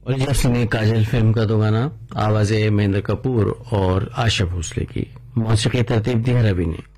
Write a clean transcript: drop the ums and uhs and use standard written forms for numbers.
और ये सुनिए काजल फिल्म का तो गाना, आवाजें महेंद्र कपूर और आशा भोसले की, मौसीकी तरतीब दी है रवि ने।